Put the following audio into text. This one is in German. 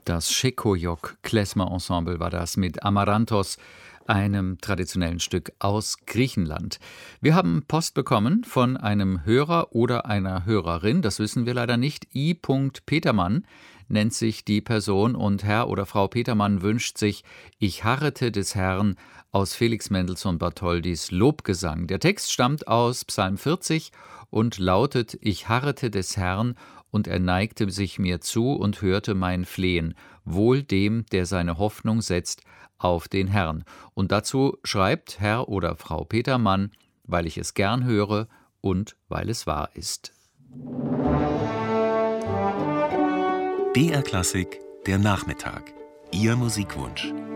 Das Şekoyok Klezmer Ensemble war das mit Amaranthos, einem traditionellen Stück aus Griechenland. Wir haben Post bekommen von einem Hörer oder einer Hörerin, das wissen wir leider nicht. I. Petermann nennt sich die Person und Herr oder Frau Petermann wünscht sich Ich harrete des Herrn aus Felix Mendelssohn Bartholdys Lobgesang. Der Text stammt aus Psalm 40 und lautet Ich harrete des Herrn und er neigte sich mir zu und hörte mein Flehen, wohl dem, der seine Hoffnung setzt auf den Herrn. Und dazu schreibt Herr oder Frau Petermann, weil ich es gern höre und weil es wahr ist. BR Klassik, der Nachmittag. Ihr Musikwunsch.